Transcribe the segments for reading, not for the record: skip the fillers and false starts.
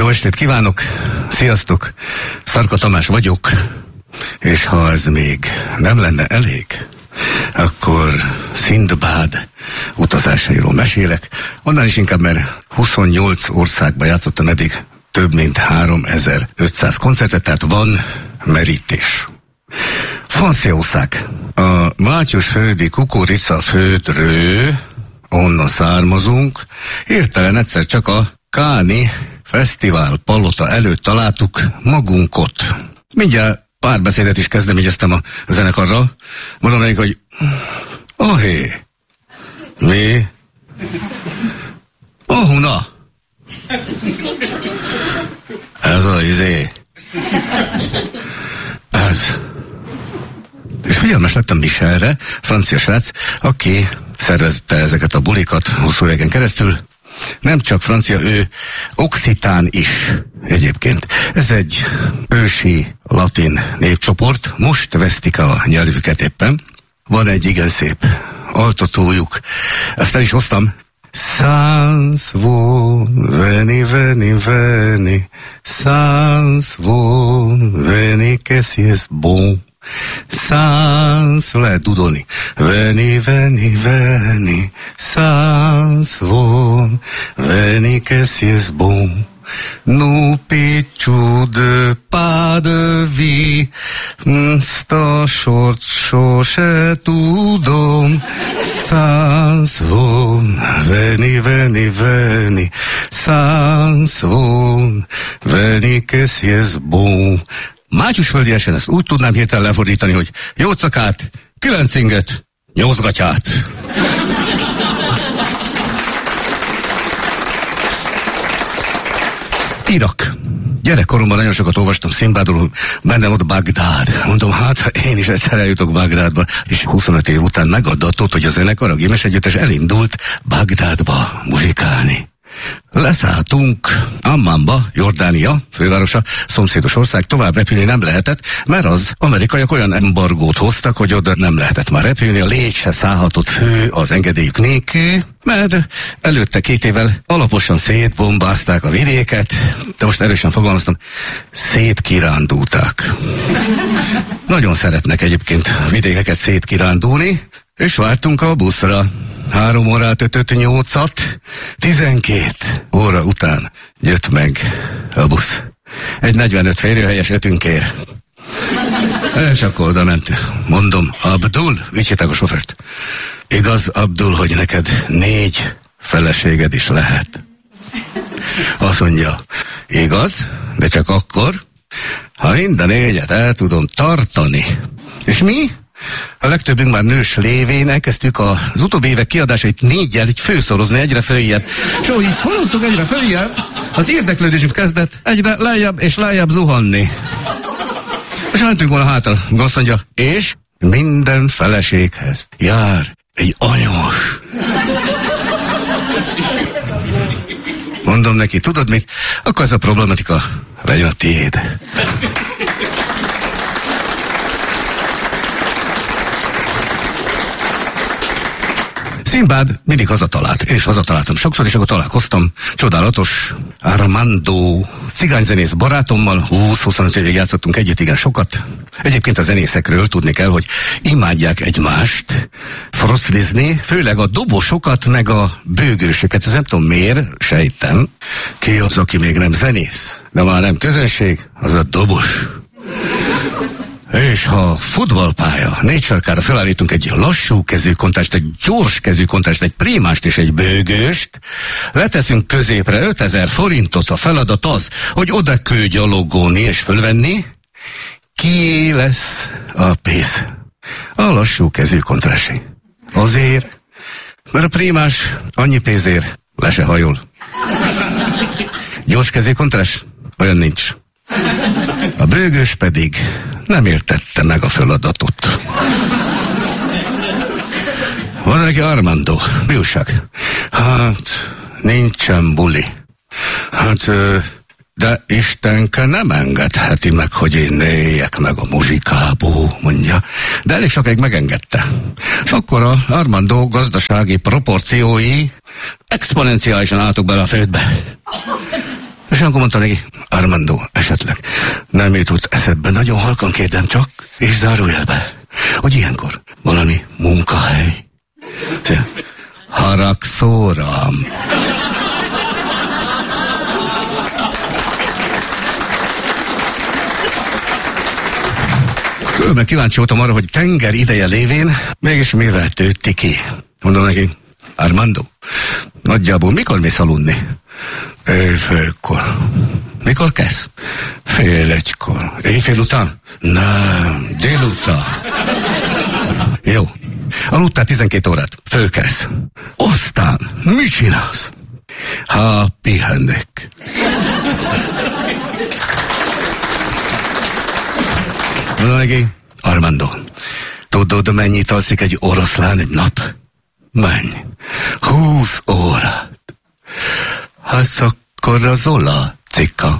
Jó estét kívánok, sziasztok, Szarka Tamás vagyok, és ha ez még nem lenne elég, akkor Szindbád utazásairól mesélek, annál is inkább, mert 28 országban játszottam eddig több mint 3500 koncertet, tehát van merítés. Franciaország. A Mátyusföldi kukoricaföldről, onnan származunk, hirtelen egyszer csak a Káni Fesztivál palota előtt találtuk magunkat. Mindjárt párbeszédet is kezdeményeztem a zenekarral. Mondom nekik, hogy ahé, mi? Ahuna? Ez a izé. Ez. És figyelmes lettem Michelre, francia srác, aki szervezte ezeket a bulikat hosszú éveken keresztül. Nem csak francia, ő occitán is egyébként. Ez egy ősi latin népcsoport, most vesztik el a nyelvüket éppen. Van egy igen szép altatójuk, ezt el is hoztam. Sans vous, veni, veni, veni, sans vous, veni, que si es bon. Sans, lehet dudolni. Veni, veni, veni, sans vous, veni, que si es bon. Nous picciu de pas de vie, sta short sose tudom. Sans vous, veni, veni, veni, sans vous, veni, que si es bon. Mátyusföldiesen ezt úgy tudnám hirtelen lefordítani, hogy 8 szakát, 9 inget, 8 gatyát. Irak. Gyerekkoromban nagyon sokat olvastam Szindbádról, bennem ott Bagdád. Mondom, hát én is egyszer eljutok Bagdádba, és 25 év után megadatott, hogy a zenekar, a Gémes Együttes elindult Bagdádba muzsikálni. Leszálltunk Ammanba, Jordánia fővárosa, szomszédos ország, tovább repülni nem lehetett, mert az amerikaiak olyan embargót hoztak, hogy oda nem lehetett már repülni, a légy se szállhatott fő az engedélyük nélkül, mert előtte 2 évvel alaposan szétbombázták a vidéket, de most erősen fogalmaztam, szétkirándulták. Nagyon szeretnek egyébként vidékeket szétkirándulni, és vártunk a buszra. 3 órát ötött 8-at, 12 óra után jött meg a busz. Egy 45 férőhelyes 5-ünkért. És akkor oda ment. Mondom, Abdul, vigyétek a sofőrt. Igaz, Abdul, hogy neked 4 feleséged is lehet? Azt mondja, igaz, de csak akkor, ha mind a 4-et el tudom tartani. És mi? A legtöbbünk már nős lévén elkezdtük az utóbbi évek kiadásait 4-jel így főszorozni, egyre följebb. És ahogy így szoroztuk egyre följebb, az érdeklődésünk kezdett egyre lejjebb és lejjebb zuhanni. És mentünk volna hátra, azt mondja, és minden feleséghez jár egy anyós. Mondom neki, tudod mit? Akkor ez a problematika legyen a tiéd. Szindbád mindig hazatalált, és hazataláltam sokszor, és akkor találkoztam csodálatos Armando cigányzenész barátommal, 20-25 évig játszottunk együtt, igen sokat. Egyébként a zenészekről tudni kell, hogy imádják egymást froszlizni, főleg a dobosokat, meg a bőgősöket. Ez nem tudom miért, sejtem. Ki az, aki még nem zenész, de már nem közönség, az a dobos. És ha futballpálya 4 sarkára felállítunk egy lassú kezűkontást, egy gyors kezűkontást, egy primást és egy bőgőst, leteszünk középre 5000 forintot, a feladat az, hogy oda kőgyalogolni és fölvenni, ki lesz a pénz? A lassú kezűkontrási. Azért, mert a primás annyi pénzért le se hajol. Gyors kezűkontrás? Olyan nincs. A bőgős pedig nem értette meg a feladatot. Van neki Armando, mi újság? Hát, nincsen buli. Hát, de Istenke nem engedheti meg, hogy én éljek meg a muzsikából, mondja. De elég sokáig megengedte. És akkor a Armando gazdasági proporciói exponenciálisan álltok bele a földbe. És akkor mondta neki, Armando, esetleg nem jutott eszedbe, nagyon halkan kérdem csak, és zárójelbe, hogy ilyenkor valami munkahely. Haragszol rám. Különben kíváncsi voltam arra, hogy tenger ideje lévén mégis mivel tőtti ki. Mondom neki, Armando, nagyjából mikor mész aludni? Éjfélkor. Mikor kezd? 1:30. Éjfél után? Nem, délután. Jó. Aludtál 12 órát. Fölkelsz. Aztán mit csinálsz? Pihennek. Mondom neki, Armando, tudod, mennyit alszik egy oroszlán egy nap? Mennyi? 20 órát. Hát akkor az Zola cikka.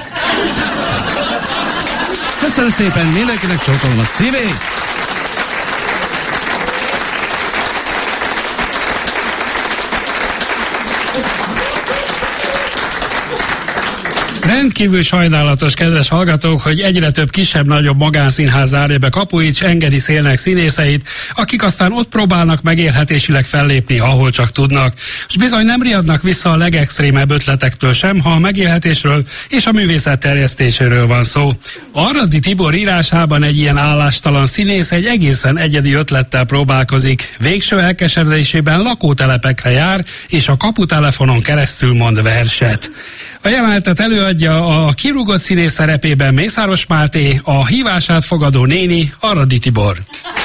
Köszönöm szépen, mindenkinek csókolom a szívét. Rendkívül sajnálatos, kedves hallgatók, hogy egyre több kisebb-nagyobb magánszínház zárja be kapuit, s engedi szélnek színészeit, akik aztán ott próbálnak megélhetésileg fellépni, ahol csak tudnak. És bizony nem riadnak vissza a legextrémebb ötletektől sem, ha a megélhetésről és a művészet terjesztéséről van szó. Aradi Tibor írásában egy ilyen állástalan színész egy egészen egyedi ötlettel próbálkozik. Végső elkeseredésében lakótelepekre jár, és a kaputelefonon keresztül mond verset. A jelenetet előadja a kirúgott színész szerepében Mészáros Máté, a hívását fogadó néni Aradi Tibor.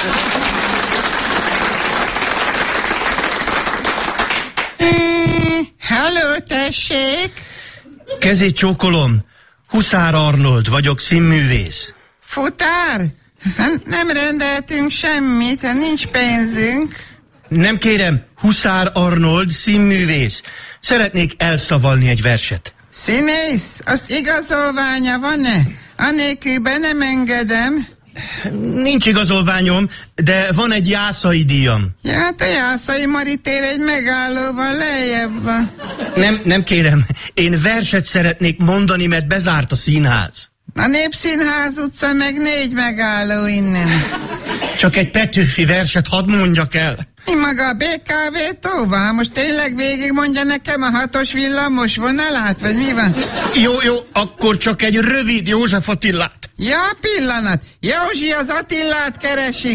Halló, tessék! Kezét csókolom. Huszár Arnold vagyok, színművész. Futár? Nem rendeltünk semmit, nincs pénzünk. Nem kérem, Huszár Arnold, színművész. Szeretnék elszavalni egy verset. Színész? Azt igazolványa van-e? Anélkül be nem engedem. Nincs igazolványom, de van egy jászai díjam. Ja, hát a Jászai Maritér egy megállóval lejjebb van. Nem kérem, én verset szeretnék mondani, mert bezárt a színház. A Népszínház utca meg 4 megálló innen. Csak egy Petőfi verset hadd mondjak el. Mi maga a BKV tóvá? Most tényleg végig mondja nekem a 6-os villamos vonalát, vagy mi van? Jó, akkor csak egy rövid József Attilát. Ja, pillanat. Józsi az Attilát keresik.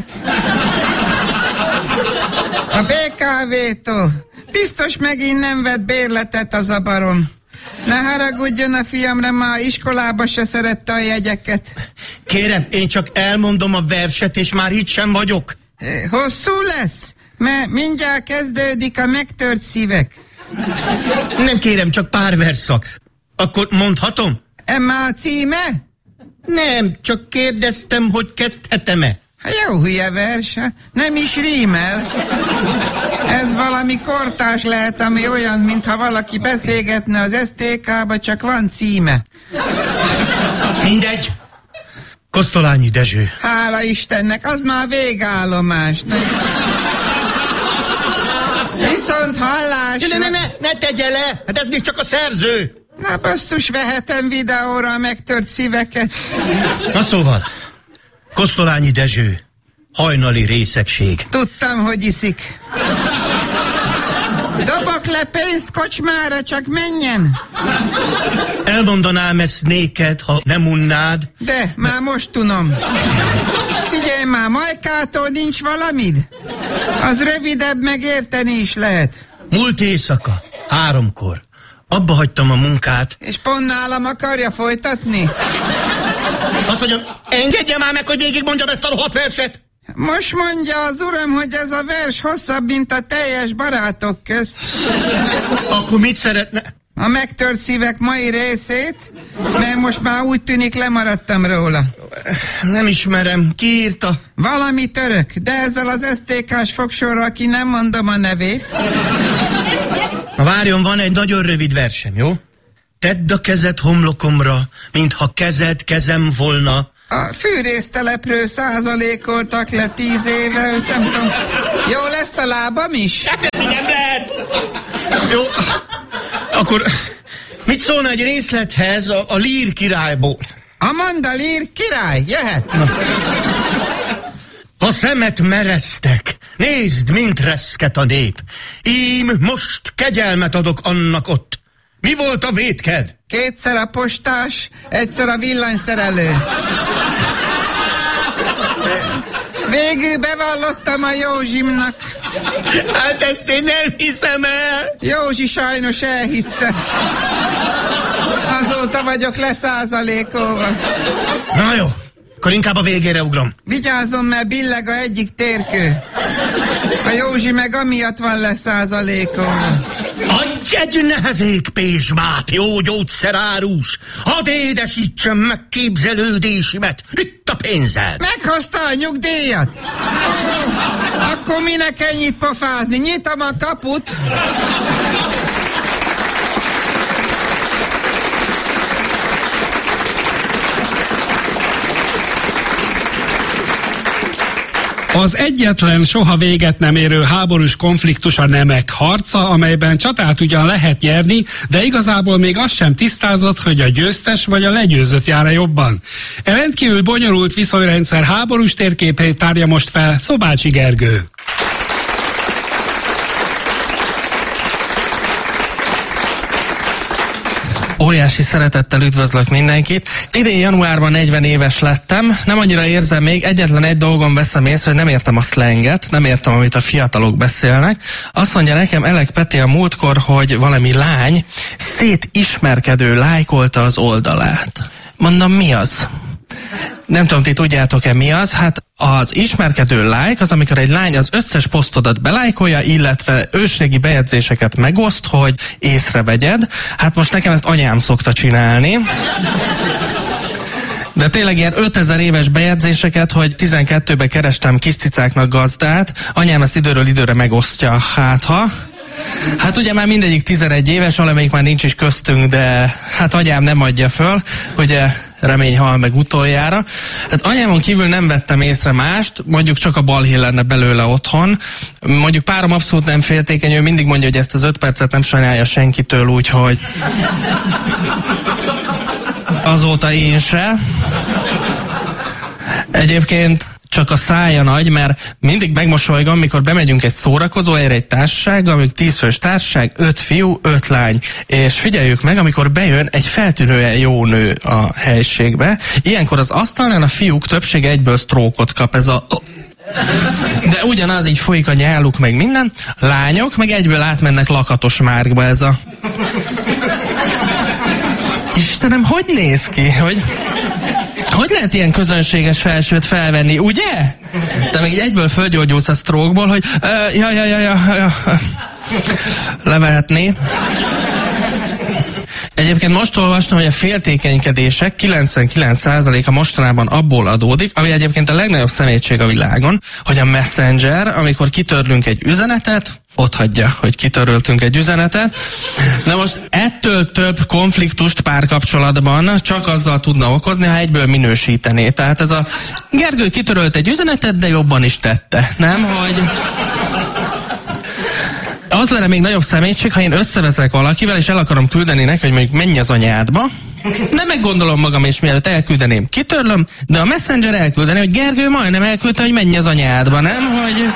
A BKV-tól. Biztos megint nem vett bérletet az a barom. Ne haragudjon a fiamra, ma iskolába se szerette a jegyeket. Kérem, én csak elmondom a verset, és már itt sem vagyok. Hosszú lesz? Mert mindjárt kezdődik a megtört szívek. Nem kérem, csak pár versszak. Akkor mondhatom? Emma a címe? Nem, csak kérdeztem, hogy kezdhetem-e. Jó hülye vers, nem is rímel. Ez valami kortárs lehet, ami olyan, mintha valaki beszélgetne az STK-ba, csak van címe. Mindegy. Kosztolányi Dezső. Hála Istennek, az már végállomás. Viszont hallásra... Ne tegye le! Hát ez még csak a szerző! Na basszus, vehetem videóra a megtört szíveket. Na szóval, Kosztolányi Dezső, hajnali részegség. Tudtam, hogy iszik. Dobok le pénzt kocsmára, csak menjen. Elmondanám ezt néked, ha nem unnád. De, már most tudom. Figyelj már, Majkától nincs valamid? Az rövidebb, meg érteni is lehet. Múlt éjszaka, 3-kor. Abba hagytam a munkát. És pont nálam akarja folytatni? Azt mondjam, engedje már meg, hogy végigmondjam ezt a rohadt verset. Most mondja az uram, hogy ez a vers hosszabb, mint a teljes barátok közt. Akkor mit szeretne? A megtört szívek mai részét, mert most már úgy tűnik lemaradtam róla. Nem ismerem, ki írta? Valami török, de ezzel az STK-s fogsorral, aki nem mondom a nevét. Na várjon, van egy nagyon rövid versem, jó? Tedd a kezed homlokomra, mintha kezem volna. A fűrésztelepről százalékoltak le 10 éve, nem tudom. Jó lesz a lábam is? Hát ez így nem lehet! Jó, akkor Mit szólna egy részlethez a Lír királyból? Amanda Lír király, jöhet. A szemet mereztek, nézd, mint reszket a nép. Ím most kegyelmet adok annak ott. Mi volt a vétked? Kétszer a postás, egyszer a villanyszerelő. Végül bevallottam a Józsimnak. Hát ezt én nem hiszem el. Józsi sajnos elhitte. Azóta vagyok leszázalékolva. Na jó, akkor inkább a végére ugrom. Vigyázzon, mert billeg a egyik térkő. A Józsi meg amiatt van leszázalékolva. Adj egy nehezékpésmát, jó gyógyszerárus! Hadd édesítsem meg képzelődésimet! Itt a pénzed! Meghozta a nyugdíjat? Akkor minek ennyit pofázni? Nyitom a kaput! Az egyetlen soha véget nem érő háborús konfliktus a nemek harca, amelyben csatát ugyan lehet nyerni, de igazából még az sem tisztázott, hogy a győztes vagy a legyőzött jár-e jobban. E rendkívül bonyolult viszonyrendszer háborús térképét tárja most fel Szobácsi Gergő. Óriási szeretettel üdvözlök mindenkit. Idén januárban 40 éves lettem, nem annyira érzem még, egyetlen egy dolgon veszem észre, hogy nem értem a szlenget, nem értem, amit a fiatalok beszélnek. Azt mondja nekem Elek Peti a múltkor, hogy valami lány szétismerkedő lájkolta az oldalát. Mondom, mi az? Nem tudom, ti tudjátok-e mi az? Hát az ismerkedő like az, amikor egy lány az összes posztodat belájkolja, illetve ősrégi bejegyzéseket megoszt, hogy észrevegyed. Hát most nekem ezt anyám szokta csinálni. De tényleg ilyen 5000 éves bejegyzéseket, hogy 12-ben kerestem kis cicáknak gazdát, anyám ezt időről időre megosztja, Hát ugye már mindegyik 11 éves, valamelyik már nincs is köztünk, de hát anyám nem adja föl, ugye remény hal meg utoljára. Hát anyámon kívül nem vettem észre mást, mondjuk csak a balhé lenne belőle otthon. Mondjuk párom abszolút nem féltékeny, ő mindig mondja, hogy ezt az 5 percet nem sajnálja senkitől, úgyhogy azóta én se. Egyébként csak a szája nagy, mert mindig megmosolygom, mikor bemegyünk egy szórakozó helyre, egy társasággal, amik 10 fős társaság, 5 fiú, 5 lány. És figyeljük meg, amikor bejön egy feltűnően jó nő a helységbe, ilyenkor az asztalnál a fiúk többsége egyből sztrókot kap, ez a... De ugyanaz, így folyik a nyáluk, meg minden. Lányok meg egyből átmennek lakatos márkba, ez a... Istenem, hogy néz ki, hogy lehet ilyen közönséges felsőt felvenni, ugye? Te meg így egyből fölgyógyulsz a sztrókból, hogy levehetné. Egyébként most olvastam, hogy a féltékenykedések 99%-a mostanában abból adódik, ami egyébként a legnagyobb szemétség a világon, hogy a Messenger, amikor kitörlünk egy üzenetet, ott hagyja, hogy kitöröltünk egy üzenetet. Na most ettől több konfliktust párkapcsolatban csak azzal tudna okozni, ha egyből minősítené. Tehát ez a Gergő kitörölt egy üzenetet, de jobban is tette. Nem, hogy... Az lenne még nagyobb szemétség, ha én összeveszek valakivel, és el akarom küldeni neki, hogy mondjuk menj az anyádba. Nem meggondolom magam, és mielőtt elküldeném, kitörlöm, de a Messenger elküldeni, hogy Gergő majdnem elküldte, hogy menj az anyádba, nem? Hogy...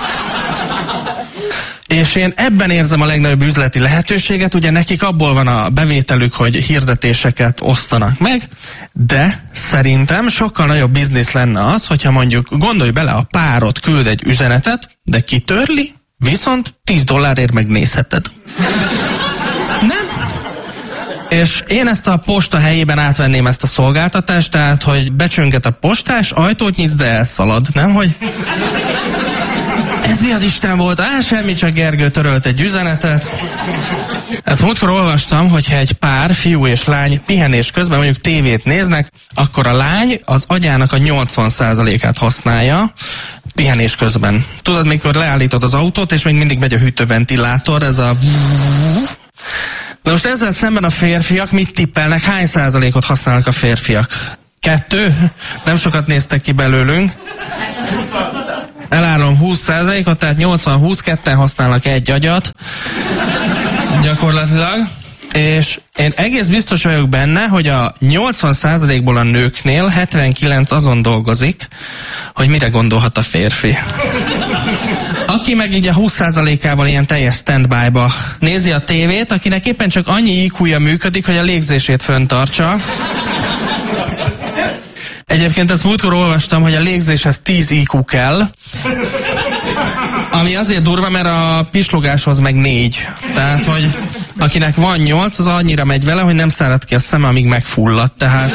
És én ebben érzem a legnagyobb üzleti lehetőséget, ugye nekik abból van a bevételük, hogy hirdetéseket osztanak meg, de szerintem sokkal nagyobb biznisz lenne az, hogyha mondjuk gondolj bele, a párod küld egy üzenetet, de kitörli, viszont $10 megnézheted. Nem? És én ezt a posta helyében átvenném ezt a szolgáltatást, tehát, hogy becsönget a postás, ajtót nyitsz, de elszalad, nem? Hogy... Ez mi az Isten volt? Semmi, csak Gergő törölt egy üzenetet. Ezt múltkor olvastam, hogyha egy pár, fiú és lány pihenés közben mondjuk tévét néznek, akkor a lány az agyának a 80%-át használja pihenés közben. Tudod, mikor leállítod az autót, és még mindig megy a hűtőventilátor, ez a... De most ezzel szemben a férfiak mit tippelnek? Hány százalékot használnak a férfiak? 2? Nem sokat néztek ki belőlünk. Elárulom 20%-ot, tehát 80-20, ketten használnak egy agyat. Gyakorlatilag. És én egész biztos vagyok benne, hogy a 80%-ból a nőknél 79 azon dolgozik, hogy mire gondolhat a férfi. Aki meg így a 20%-ával ilyen teljes standby-ba nézi a tévét, akinek éppen csak annyi IQ-ja működik, hogy a légzését föntartsa. Egyébként ezt múltkor olvastam, hogy a légzéshez 10 IQ kell, ami azért durva, mert a pislogáshoz meg 4. Tehát, hogy akinek van 8, az annyira megy vele, hogy nem szárad ki a szeme, amíg megfullad. Tehát...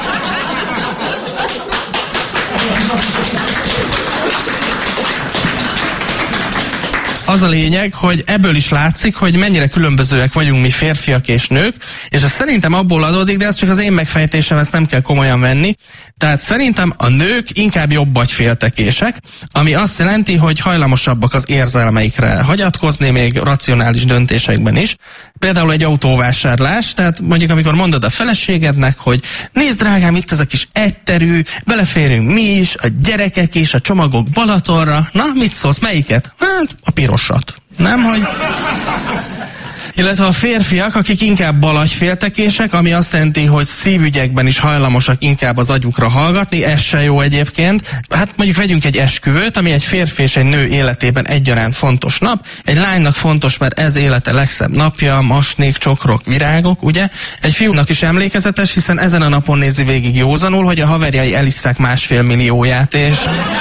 Az a lényeg, hogy ebből is látszik, hogy mennyire különbözőek vagyunk mi férfiak és nők, és ez szerintem abból adódik, de ez csak az én megfejtésem, ezt nem kell komolyan venni. Tehát szerintem a nők inkább jobb agyféltekések, ami azt jelenti, hogy hajlamosabbak az érzelmeikre hagyatkozni, még racionális döntésekben is. Például egy autóvásárlás, tehát mondjuk amikor mondod a feleségednek, hogy nézd drágám, itt ez a kis egyterű, beleférünk mi is, a gyerekek is, a csomagok Balatonra. Na, mit szólsz, melyiket? Hát, a pirosat. Nem, hogy... Illetve a férfiak, akik inkább balagyféltekések, ami azt jelenti, hogy szívügyekben is hajlamosak inkább az agyukra hallgatni, ez se jó egyébként. Hát mondjuk vegyünk egy esküvőt, ami egy férfi és egy nő életében egyaránt fontos nap. Egy lánynak fontos, mert ez élete legszebb napja, masnék, csokrok, virágok, ugye? Egy fiúnak is emlékezetes, hiszen ezen a napon nézi végig józanul, hogy a haverjai elisszák 1,5 millióját, és...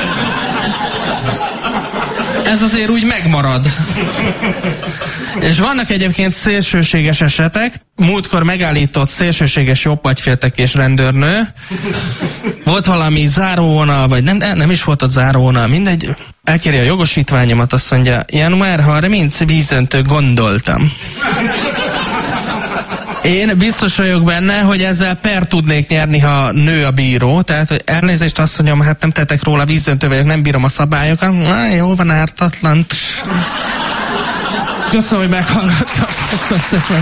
ez azért úgy megmarad. És vannak egyébként szélsőséges esetek. Múltkor megállított szélsőséges jobbagyféltekés rendőrnő. Volt valami záróvonal, vagy nem is volt ott záróvonal, mindegy. Elkéri a jogosítványomat, azt mondja, január 30 vízöntő gondoltam. Én biztos vagyok benne, hogy ezzel per tudnék nyerni, ha nő a bíró. Tehát, hogy elnézést azt mondjam, hát nem tettek róla, vízöntő vagyok, nem bírom a szabályokat. Na, jó van, ártatlan. Köszönöm, hogy meghallgattak. Köszönöm szépen.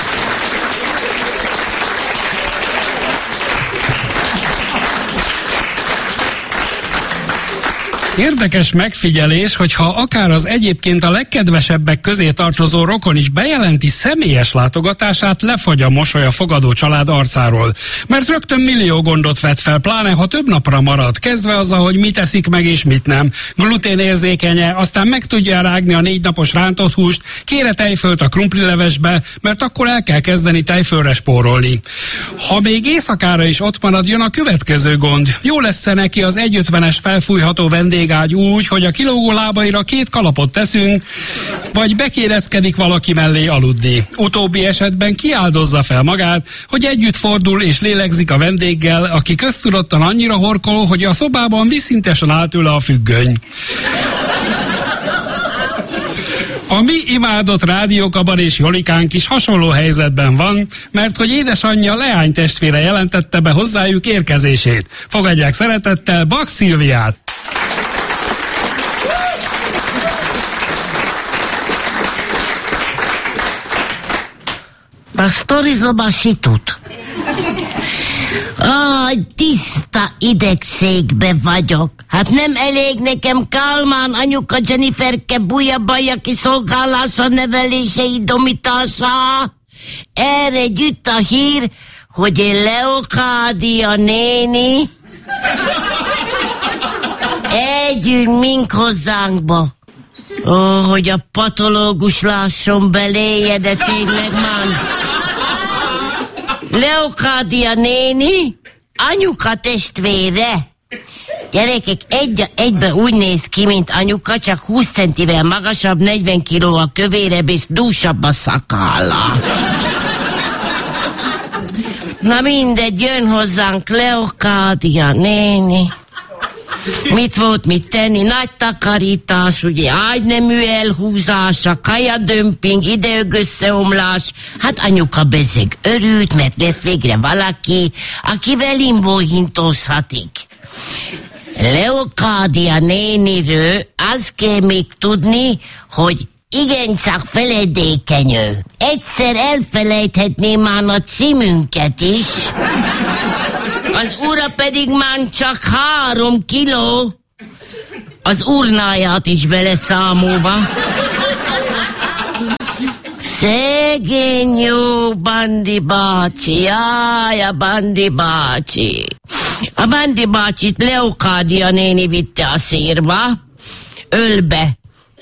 Érdekes megfigyelés, hogyha akár az egyébként a legkedvesebbek közé tartozó rokon is bejelenti személyes látogatását, lefagy a mosoly a fogadó család arcáról. Mert rögtön millió gondot vet fel, pláne ha több napra marad, kezdve azzal, hogy mit eszik meg és mit nem. Gluténérzékenye, aztán meg tudja rágni a 4 napos rántott húst, kére tejfölt a krumplilevesbe, mert akkor el kell kezdeni tejfölre spórolni. Ha még éjszakára is ott marad, jön a következő gond. Jó lesz neki az 1,50-es felfújható vendégágy úgy, hogy a kilógó lábaira 2 kalapot teszünk, vagy bekéreckedik valaki mellé aludni. Utóbbi esetben kiáldozza fel magát, hogy együtt fordul és lélegzik a vendéggel, aki köztudottan annyira horkoló, hogy a szobában vízszintesen áll tőle a függöny. A mi imádott rádiókabar és Jolikánk is hasonló helyzetben van, mert hogy édesanyja leánytestvére jelentette be hozzájuk érkezését. Fogadják szeretettel Bak Szilviát! Na, sztorizom a situt. Tiszta idegszékbe vagyok. Hát nem elég nekem Kálmán anyuka Jenniferke buja-baja kiszolgálása, nevelése, idomítása. Erre gyűjt a hír, hogy én Leokádia néni együtt mink hozzánkba. Hogy a patológus lásson beléje, de tényleg már. Leokádia néni, anyuka testvére. Gyerekek, egyben úgy néz ki, mint anyuka, csak 20 centivel magasabb, 40 kiló a kövérebb és dúsabb a szakálla. Na mindegy, jön hozzánk Leokádia néni. Mit volt mit tenni? Nagy takarítás, ugye, ágynemű elhúzása, kajadömping, ideögösszeomlás. Hát anyuka bezeg örült, mert lesz végre valaki, akivel imbóhintozhatik. Leokádia néniről azt kell még tudni, hogy igencsak feledékenyő. Egyszer elfelejthetné már a címünket is. Az ura pedig már csak 3 kiló. Az urnáját is beleszámolva. Szegény jó Bandi bácsi, jaj, a Bandi bácsi. A Bandi bácsit Leokádia néni vitte a szírba, ölbe.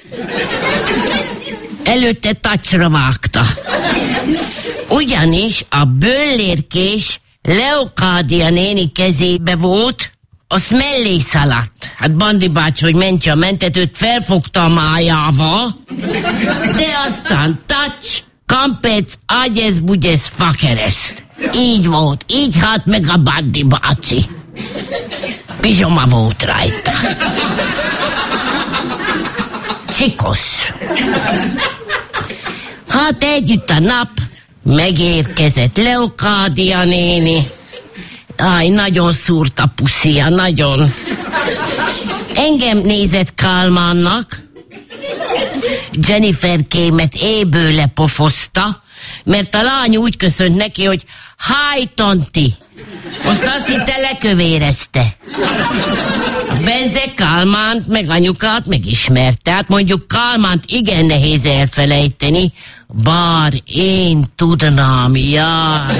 Előtte tacsra vágta. Ugyanis a böllérkés Leokádia néni kezébe volt, azt mellé szaladt. Hát Bandi bácsi, hogy mentse a mentetőt, felfogta a májával, de aztán tacs, kampec, agyesz, bugyesz, fakereszt. Így volt, így halt meg a Bandi bácsi. Pizsoma volt rajta. Csikosz. Hát együtt a nap, megérkezett Leokádia néni. Aj, nagyon szúrt a puszia, nagyon. Engem nézett Kálmánnak. Jennifer kémet éből lepofozta, mert a lány úgy köszönt neki, hogy háj, Tonti. Azt hitte lekövérezte. Benze Kálmánt meg anyukát megismerte. Hát mondjuk Kálmánt igen nehéz elfelejteni, bár én tudnám, jaj.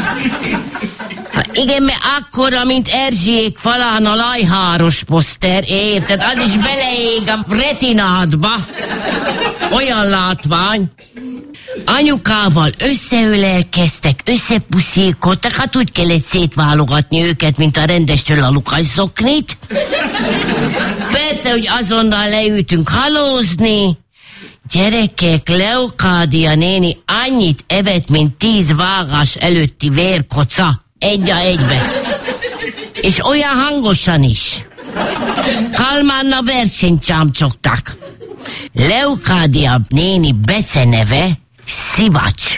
Igen, mert akkora, mint Erzsiék falán a lajháros poszter, érted? Az is beleég a retinádba. Olyan látvány. Anyukával összeölelkeztek, összepuszíkodtak, hát úgy kellett szétválogatni őket, mint a rendestől a lukasszoknit. Persze, hogy azonnal leültünk halózni. Gyerekek, Leokádia néni annyit evett, mint 10 vágás előtti vérkoca. Egy a egybe. És olyan hangosan is. Kálmánnal versenyt csámcsogtak. Leokádia néni beceneve Szivacs.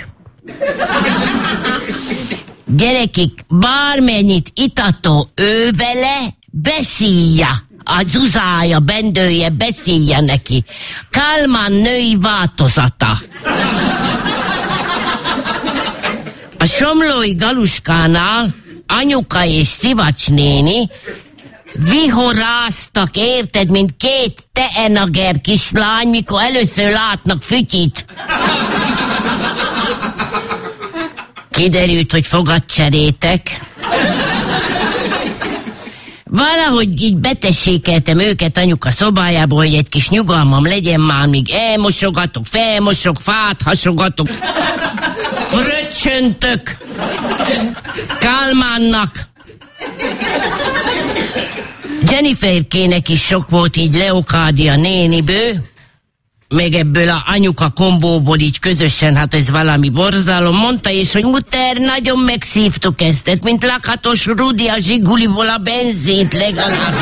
Gyerekek, bármennyit itató ő vele, beszélje. A Zuzája, bendője, beszélje neki. Kálmán női változata. A somlói Galuskánál anyuka és Szivacs néni vihoráztak, érted, mint 2 teenager kislány, mikor először látnak fütyit. Kiderült, hogy fogatcserétek. Valahogy így betessékeltem őket anyuka szobájába, hogy egy kis nyugalmam legyen már, míg elmosogatok, felmosok, fát hasogatok, fröccsöntök Kálmánnak. Jenniferkének is sok volt így Leokádia néniből, meg ebből a anyuka kombóból így közösen, hát ez valami borzalom, mondta, és hogy muter, nagyon megszívtuk ezt, mint Lakatos Rudi a Zsiguliból a benzint legalább.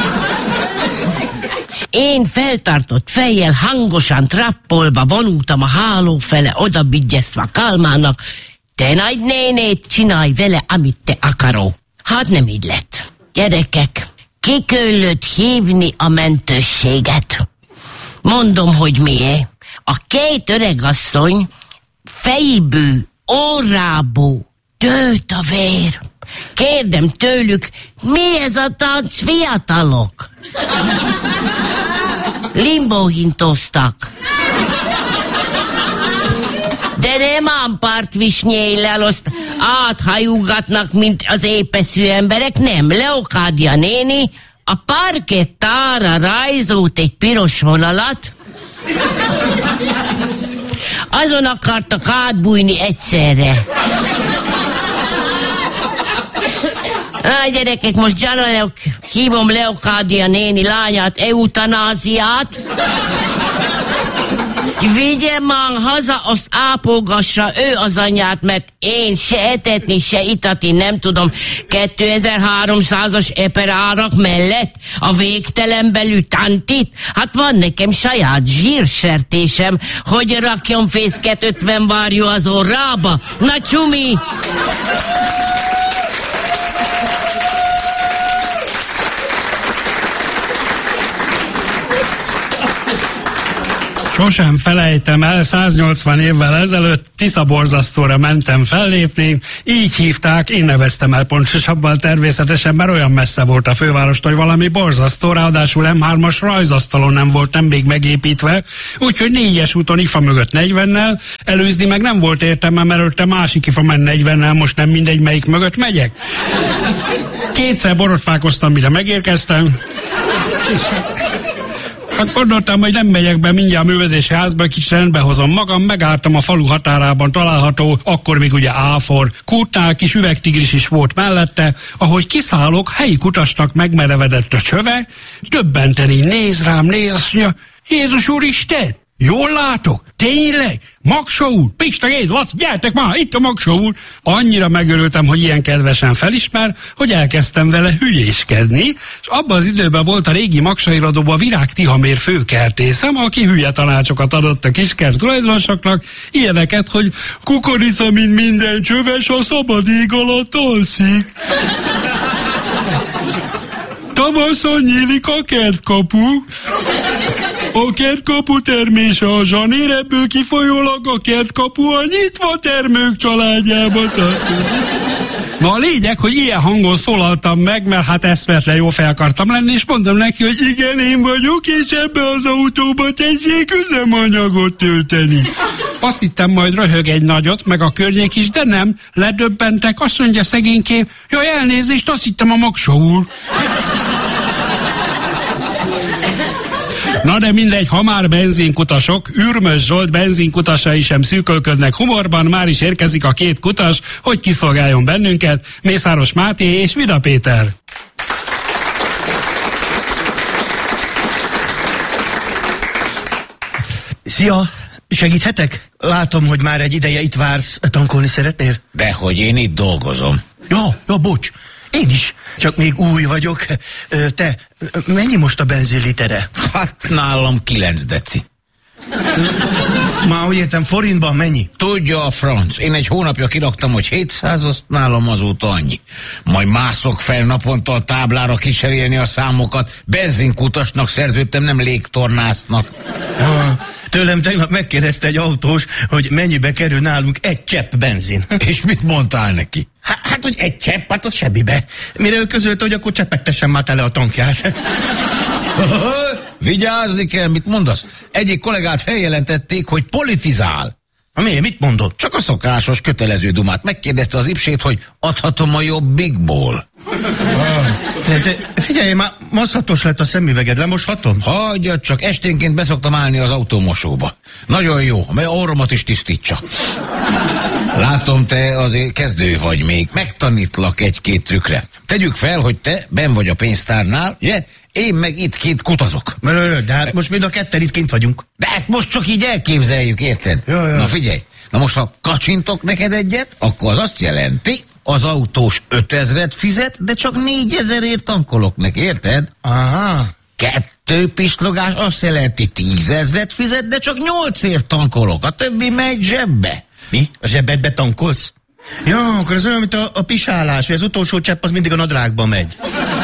Én feltartott fejjel hangosan trappolva vonultam a háló fele, oda bigyeztve Kálmánnak, te nagy nénét, csinálj vele, amit te akaró. Hát nem így lett. Gyerekek, ki kellett hívni a mentősséget. Mondom, hogy miért. A 2 öregasszony fejéből, órából tőt a vér. Kérdem tőlük, mi ez a tánc, fiatalok? Limbóhintoztak. De nem ám partvisnyéllel, azt áthajugatnak, mint az épeszű emberek, nem. Leokádia néni a parkettára rajzolt egy piros vonalat, azon akartak átbújni egyszerre. Gyerekek, most Gyaralok, hívom Leokádia néni lányát, eutanáziát. Vigye már haza, azt ápolgassa ő az anyját, mert én se etetni, se itatni nem tudom. 2300-as eperárak mellett a végtelenbelű tantit. Hát van nekem saját zsírsertésem, hogy rakjon fészket 50 várjú az orrába. Na csumi! Sosem felejtem el, 180 évvel ezelőtt Tiszaborzasztóra mentem fellépni, így hívták, én neveztem el pontosabban természetesen, mert olyan messze volt a fővárostól, hogy valami borzasztó, ráadásul M3-as rajzasztalon nem volt még megépítve, úgyhogy 4-es úton IFA mögött 40-nel, előzni meg nem volt értelme, mert előtte másik IFA ment 40-nel, most nem mindegy, melyik mögött megyek. Kétszer borotválkoztam, mire megérkeztem. Hát gondoltam, hogy nem megyek be mindjárt a művelési házba, kicsit rendbe hozom magam, megálltam a falu határában található, akkor még ugye áfor, kútnál, kis üvegtigris is volt mellette, ahogy kiszállok, helyi kutasnak megmerevedett a csöve, döbbenten így néz rám, azt mondja, Jézus Úristen, jól látok? Tényleg? Maksa úr? Pista, Géz, Laci, gyertek már, itt a Maksa úr! Annyira megörültem, hogy ilyen kedvesen felismer, hogy elkezdtem vele hülyéskedni, és abban az időben volt a régi Maksa irodóban Virág Tihamér főkertészem, aki hülye tanácsokat adott a kiskert tulajdonosoknak, ilyeneket, hogy kukorica, mint minden csöves, a szabad ég alatt alszik. Tavaszon nyílik a kertkapu. A kertkapu termése a zsanér, ebből kifolyólag a kertkapu a nyitva termők családjába tartozik. Na a lényeg, hogy ilyen hangon szólaltam meg, mert hát eszmetlen jó fel akartam lenni, és mondom neki, hogy igen, én vagyok, és ebbe az autóba tessék üzemanyagot tölteni. Azt hittem, majd röhög egy nagyot, meg a környék is, de nem, ledöbbentek, azt mondja szegénykém, jaj, elnézést, azt hittem a Maksa úr. Na de mindegy, ha már benzinkutasok, Ürmös Zsolt benzinkutasai sem szűkölködnek humorban, már is érkezik a két kutas, hogy kiszolgáljon bennünket, Mészáros Máté és Vida Péter. Szia! Segíthetek? Látom, hogy már egy ideje itt vársz. Tankolni szeretnél? Dehogy én itt dolgozom. Ja, bocs. Én is. Csak még új vagyok. Te, mennyi most a benzinlitere? Hát nálam 9 deci. Már úgy értem, forintban mennyi? Tudja a franc, én egy hónapja kiraktam, hogy 700, azt nálam azóta annyi. Majd mászok fel naponta a táblára kicserélni a számokat. Benzinkutasnak szerződtem, nem légtornásznak. Tőlem tegnap megkérdezte egy autós, hogy mennyibe kerül nálunk egy csepp benzin. És mit mondtál neki? Hát, hogy egy csepp, hát az semmibe. Mire ő közölte, hogy akkor cseppegtessen már tele a tankját. Vigyázni kell, mit mondasz? Egyik kollégát feljelentették, hogy politizál. Miért? Mit mondott? Csak a szokásos, kötelező dumát. Megkérdezte az Ipsét, hogy adhatom a Jobbikból. Figyelj, már masszatos lett a szemüveged, lemoshatom? Hagyjad csak, esténként beszoktam állni az autómosóba. Nagyon jó, mert orromat is tisztítsa. Látom, te azért kezdő vagy még. Megtanítlak egy-két trükkre. Tegyük fel, hogy te benn vagy a pénztárnál, ugye? Én meg itt kint kutazok. De hát most mind a ketten itt kint vagyunk. De ezt most csak így elképzeljük, érted? Ja. Na figyelj, na most ha kacsintok neked egyet, akkor az azt jelenti, az autós 5000-et fizet, de csak 4000-ért tankolok neki, érted? Aha. 2 pislogás azt jelenti 10 000-et fizet, de csak 8-ért tankolok, a többi megy zsebbe. Mi? A zsebedbe tankolsz? Ja, akkor ez olyan, mint a pisálás, hogy az utolsó csepp az mindig a nadrágba megy.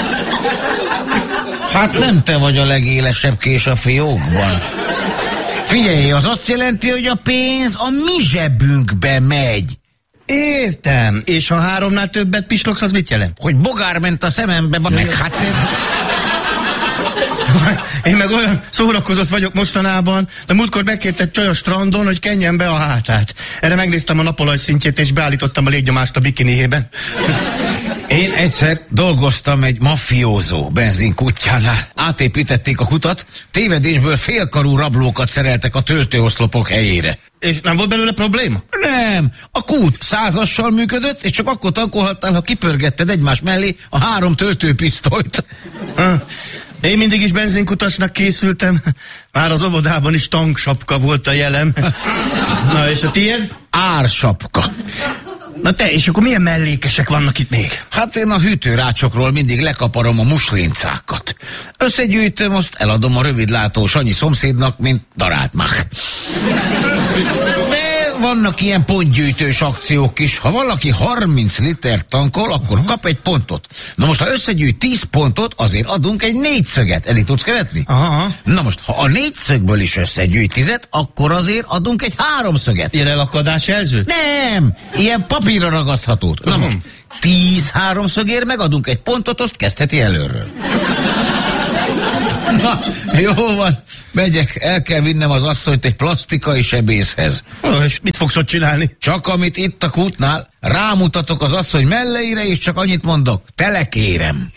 Hát nem te vagy a legélesebb kés a fiókban. Figyelj, az azt jelenti, hogy a pénz a mi zsebünkbe megy. Értem. És ha 3-nál többet pislogsz, az mit jelent? Hogy bogár ment a szemembe, meg hát... Én meg olyan szórakozott vagyok mostanában, de múltkor megkért egy csaj a strandon, hogy kenjen be a hátát. Erre megnéztem a napolaj szintjét, és beállítottam a légnyomást a bikiniében. Én egyszer dolgoztam egy maffiózó benzinkutyjánál. Átépítették a kutat, tévedésből félkarú rablókat szereltek a töltőoszlopok helyére. És nem volt belőle probléma? Nem, a kút 100-assal működött, és csak akkor tankolhattál, ha kipörgetted egymás mellé a 3 töltőpisztolyt. Én mindig is benzinkutasnak készültem. Már az óvodában is tanksapka volt a jelem. Na és a tiéd? Ársapka. Na te, és akkor milyen mellékesek vannak itt még? Hát én a hűtőrácsokról mindig lekaparom a muslincákat. Összegyűjtöm, azt eladom a rövidlátó Sanyi szomszédnak, mint daráltmák. De vannak ilyen pontgyűjtős akciók is. Ha valaki 30 liter tankol, akkor kap egy pontot. Na most, ha összegyűjt 10 pontot, azért adunk egy négyszöget. Eddig tudsz követni? Aha. Na most, ha a négyszögből is összegyűjt 10-et, akkor azért adunk egy háromszöget. Ilyen elakadás jelző? Nem! Ilyen papírra ragaszthatót. Na most, 10 háromszögért megadunk egy pontot, azt kezdheti előről. Na, jó van, megyek, el kell vinnem az asszonyt egy plastikai sebészhez. És mit fogsz ott csinálni? Csak amit itt a kútnál, rámutatok az asszony melleire, és csak annyit mondok, telekérem.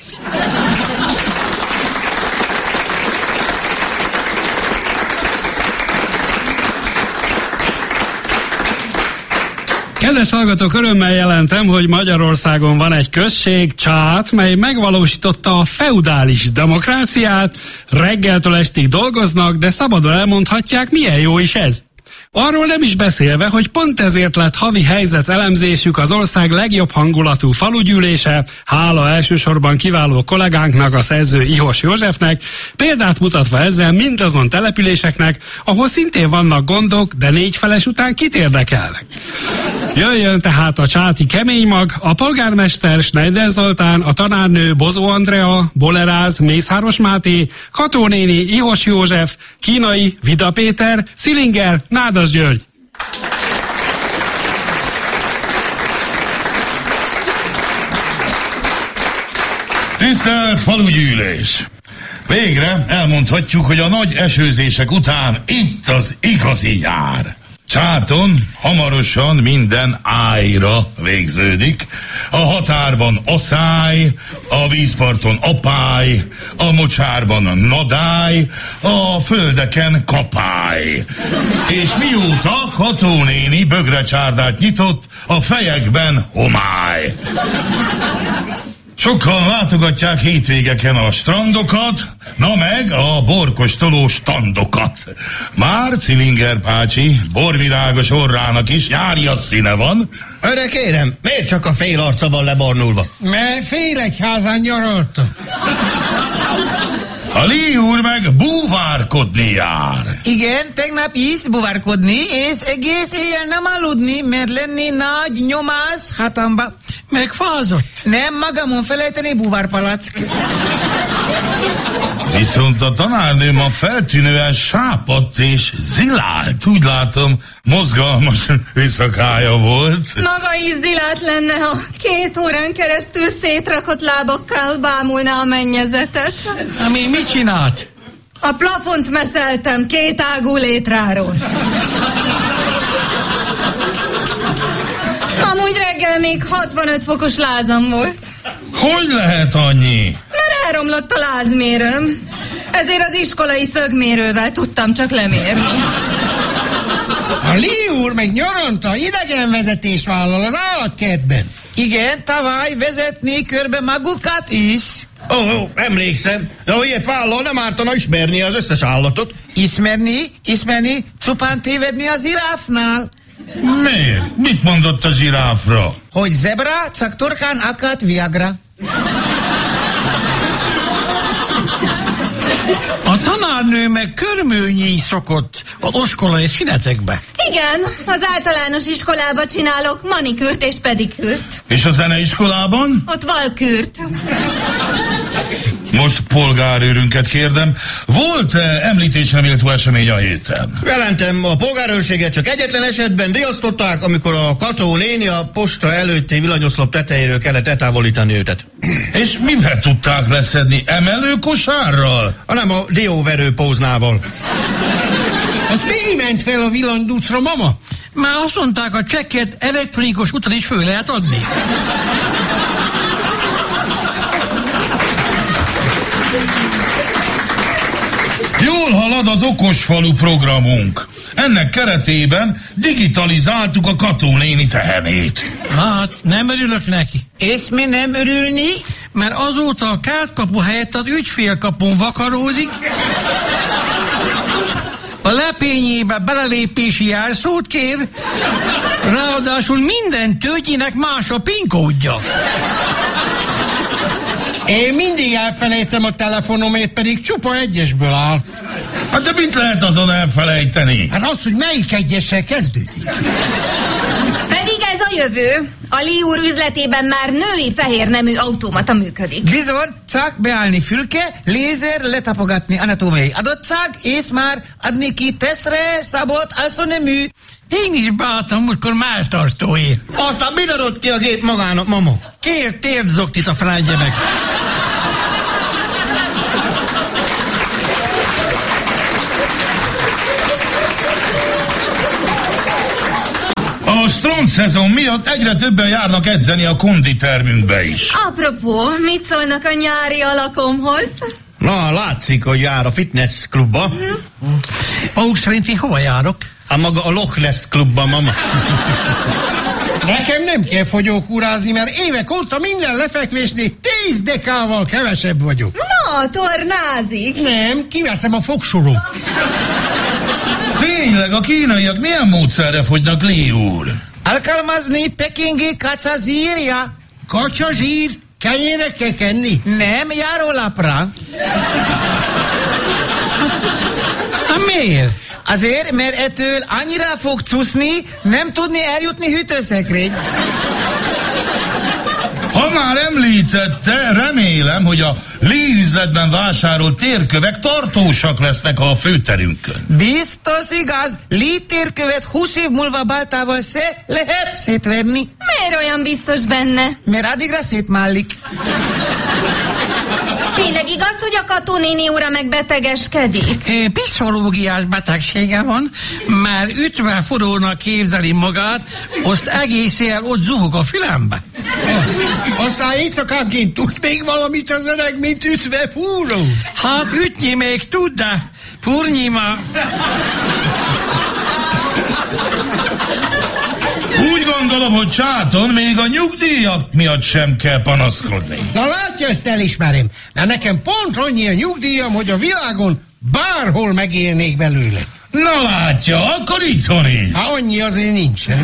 Kedves hallgatók, örömmel jelentem, hogy Magyarországon van egy község, Csát, mely megvalósította a feudális demokráciát, reggeltől estig dolgoznak, de szabadon elmondhatják, milyen jó is ez. Arról nem is beszélve, hogy pont ezért lett havi helyzetelemzésük az ország legjobb hangulatú falugyűlése, hála elsősorban kiváló kollégánknak, a szerző Ihos Józsefnek, példát mutatva ezzel mindazon településeknek, ahol szintén vannak gondok, de 4 feles után kit érdekelnek. Jöjjön tehát a csáti kemény mag, a polgármester Schneider Zoltán, a tanárnő Bozó Andrea, Boleráz, Mészáros Máté, Kató néni, Ihos József, Kínai, Vida Péter, Szilinger, Nádas György. Tisztelt falugyűlés! Végre elmondhatjuk, hogy a nagy esőzések után itt az igazi nyár. Csáton hamarosan minden ájra végződik. A határban aszály, a vízparton apály, a mocsárban nadály, a földeken kapály. És mióta Kató néni bögrecsárdát nyitott, a fejekben homály. Sokan látogatják hétvégeken a strandokat, na meg a borkostoló standokat. Már Szilinger pácsi borvirágos orrának is nyári színe van. Öreg kérem, miért csak a fél arca van lebarnulva? Mert Félegyházán nyaraltam. A Lé úr meg búvárkodni jár. Igen, tegnap is buvárkodni, és egész éjjel nem aludni, mert lenni nagy nyomás hátamba. Megfázott. Nem magamon felejteni buvárpalack. Viszont a tanárnő ma feltűnően sápadt és zilált. Úgy látom, mozgalmas éjszakája volt. Maga is zilált lenne, ha 2 órán keresztül szétrakott lábakkal bámulná a mennyezetet. Ami mit csinált? A plafont meszeltem 2 ágú létráról. Amúgy reggel még 65 fokos lázam volt. Hogy lehet annyi? Mert elromlott a lázmérőm. Ezért az iskolai szögmérővel tudtam csak lemérni. A Lé úr meg nyaranta idegenvezetést vállal az állatkertben. Igen, tavaly vezetni körbe magukat is. Ó, emlékszem. De ha ilyet vállal, nem ártana ismerni az összes állatot. Ismerni, csupán tévedni a zsiráfnál. Miért? Mit mondott a zsiráfra? Hogy zebra, csak torkán akadt Viagra. A tanárnő meg körmőnyi szokott az oskolai szünetekbe. Igen, az általános iskolába csinálok manikűrt és pedikűrt. És a zeneiskolában? Ott valkűrt. Most polgárőrünket kérdem, volt-e említésre méltó esemény a héten? Jelentem, a polgárőrséget csak egyetlen esetben riasztották, amikor a Kató néni a posta előtti villanyoszlop tetejéről kellett eltávolítani őtet. És mivel tudták leszedni? Emelőkosárral? Hanem a dióverő póznával. Az mi ment fel a villanyducra, mama? Már azt mondták, a csekket elektronikus úton is föl lehet adni. Jól halad az Okosfalu programunk. Ennek keretében digitalizáltuk a Kató néni tehenét. Hát, nem örülök neki. És mi nem örülni? Mert azóta a kártkapu helyett az ügyfélkapun vakarózik. A lepényébe belelépési jelszót kér, ráadásul minden tölgyinek más a PIN kódja. Én mindig elfelejtem a telefonomét, pedig csupa 1-esből áll. Hát de mit lehet azon elfelejteni? Hát az, hogy melyik egyessel kezdődik. Pedig ez a jövő. A Lee úr üzletében már női fehérnemű automata működik. Bizony, csak beállni fülke, lézer letapogatni anatómiai adottság, és már adni ki tesztre szabott alszonemű. Én is beálltam múltkor máltartóért. Aztán mit adott ki a gép magának, mama? Kér térdszoktit a fránygyebek. A strand szezon miatt egyre többen járnak edzeni a konditermünkbe is. Apropó, mit szólnak a nyári alakomhoz? Na, látszik, hogy jár a fitness klubba. Maguk szerint én hova járok? Hát maga a Loch Ness klubba, mama. Nekem nem kell fogyókúrázni, mert évek óta minden lefekvésnél 10 dekával kevesebb vagyok. Na, tornázik. Nem, kiveszem a fogsorom. Tényleg, a kínaiak milyen módszerre fogynak, Lee úr? Alkalmazni pekingi kacazírja. Kacsazsír? Kenyére kell kenni? Nem, járólapra. Hát miért? Azért, mert ettől annyira fog csúszni, nem tudni eljutni hűtőszekrény. Ha már említette, remélem, hogy a Lee üzletben vásárolt térkövek tartósak lesznek a főterünkön. Biztos igaz, Lee térkövet 20 év múlva baltával se lehet szétverni. Miért olyan biztos benne? Mert addigra szétmállik. Tényleg igaz, hogy a Kató néni ura megbetegeskedik? Pszichológiás betegsége van, már ütve forrónak képzeli magát, azt egész éjjel ott zuhog a fülembe. Aztán éjszakánként tud még valamit az öreg, mint ütve fúró? Hát ütni még tud, de fúrni már. Úgy gondolom, hogy Csáton még a nyugdíjak miatt sem kell panaszkodni. Na látja, ezt elismerem. De nekem pont annyi a nyugdíjam, hogy a világon bárhol megélnék belőle. Na látja, akkor itthon is. Hát annyi azért nincsen.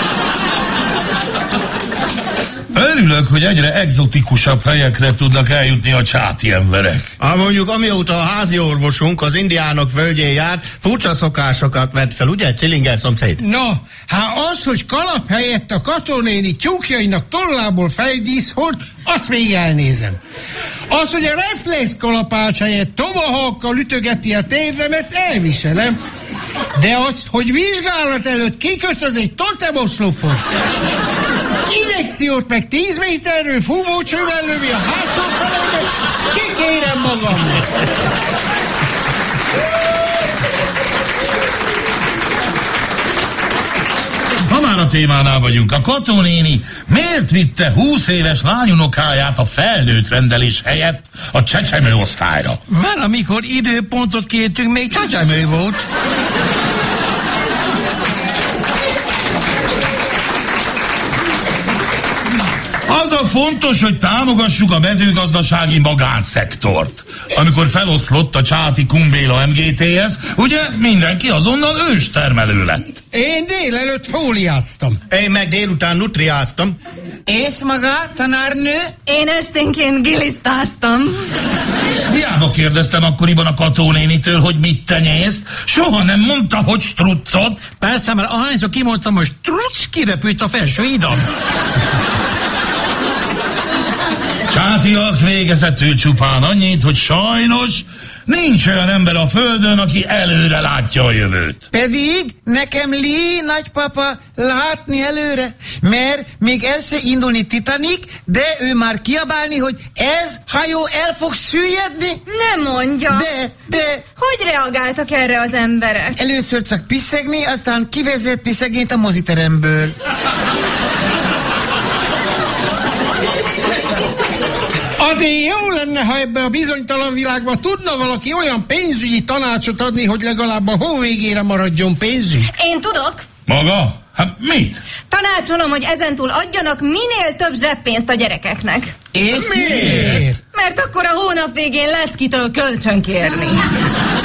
Örülök, hogy egyre egzotikusabb helyekre tudnak eljutni a csáti emberek. Mondjuk amióta a házi orvosunk az indiánok földjén járt, furcsa szokásokat vett fel, ugye, Cillinger szomszéd? No, hát az, hogy kalap helyett a Katónéni tyúkjainak tollából fejdísz hord, azt még elnézem. Az, hogy a reflex kalapács helyett tomahawkkal ütögeti a térdemet, elviselem. De azt, hogy vizsgálat előtt kikötöz egy totemoszlopot, injekciót meg 10 méterről fúvócsővel lövi a hátsó felembe, kikérem magamnak. Ha már a témánál vagyunk, a Kató néni miért vitte 20 éves lányunokáját a felnőtt rendelés helyett a csecsemő osztályra? Mert amikor időpontot kértünk, még csecsemő volt. Az a fontos, hogy támogassuk a mezőgazdasági magánszektort. Amikor feloszlott a csáti Kumbéla MGTS, ugye mindenki azonnal őstermelő lett. Én délelőtt fóliáztam. Én meg délután nutriáztam. És maga, tanárnő? Én esténként gilisztáztam. Hiába kérdeztem akkoriban a Kató nénitől, hogy mit tenyészt, soha nem mondta, hogy struccot. Persze, mert ahányszor kimondtam, hogy strucc, kirepült a felső idam. Csátiak végezetül csupán annyit, hogy sajnos nincs olyan ember a földön, aki előre látja a jövőt. Pedig nekem Lee nagypapa látni előre, mert még el se indulni Titanic, de ő már kiabálni, hogy ez hajó el fog süllyedni. Nem mondja. De... Hogy reagáltak erre az emberek? Először csak piszegni, aztán kivezetni szegényt a moziteremből. Azért jó lenne, ha ebbe a bizonytalan világban tudna valaki olyan pénzügyi tanácsot adni, hogy legalább a hó végére maradjon pénzünk. Én tudok. Maga? Hát mit? Tanácsolom, hogy ezentúl adjanak minél több zseppénzt a gyerekeknek. És miért? Mert akkor a hónap végén lesz kitől kölcsön kérni.